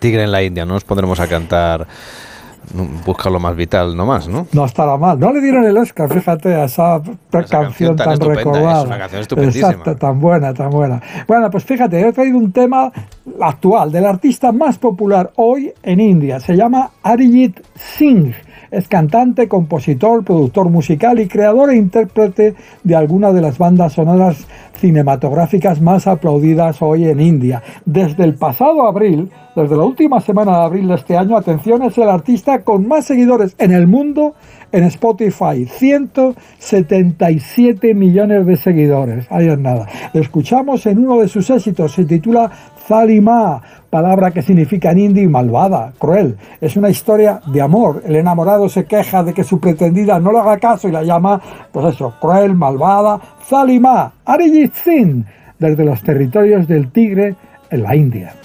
tigre en la India. No nos pondremos a cantar Busca lo más vital, no más, ¿no? No estará mal. No le dieron el Oscar, fíjate, a esa canción tan recordada. Es una canción estupendísima. Exacto, tan buena, tan buena. Bueno, pues fíjate, he traído un tema actual del artista más popular hoy en India. Se llama Arijit Singh. Es cantante, compositor, productor musical y creador e intérprete de algunas de las bandas sonoras cinematográficas más aplaudidas hoy en India. Desde el pasado abril, desde la última semana de abril de este año, atención, es el artista con más seguidores en el mundo en Spotify. 177 millones de seguidores. Ahí es nada. Lo escuchamos en uno de sus éxitos. Se titula Zalima, palabra que significa en hindi malvada, cruel. Es una historia de amor. El enamorado se queja de que su pretendida no le haga caso y la llama, pues eso, cruel, malvada. Zalima, Arijit Singh, desde los territorios del Tigre en la India.